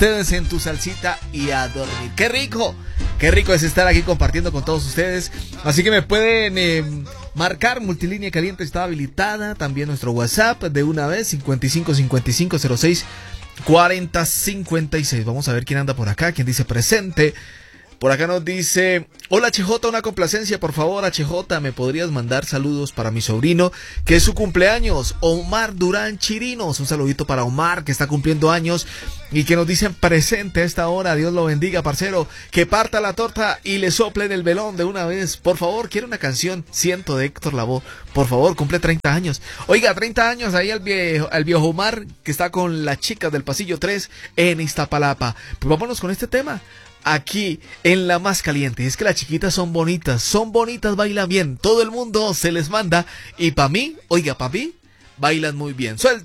ustedes en tu salsita y a dormir. ¡Qué rico! ¡Qué rico es estar aquí compartiendo con todos ustedes! Así que me pueden marcar, Multilínea Caliente está habilitada. También nuestro WhatsApp de una vez, 55 55 06 40 56. Vamos a ver quién anda por acá, quién dice presente. Por acá nos dice: hola HJ, una complacencia, por favor HJ, ¿me podrías mandar saludos para mi sobrino, que es su cumpleaños, Omar Durán Chirinos? Un saludito para Omar, que está cumpliendo años y que nos dicen presente a esta hora. Dios lo bendiga, parcero, que parta la torta y le soplen el velón de una vez. Por favor, quiero una canción, Siento, de Héctor Lavoe. Por favor, cumple 30 años. Oiga, 30 años ahí al viejo Omar, que está con las chicas del pasillo 3 en Iztapalapa. Pues vámonos con este tema. Aquí en la más caliente. Es que las chiquitas son bonitas, bailan bien, todo el mundo se les manda. Y para mí, oiga, para mí, bailan muy bien. Suelta.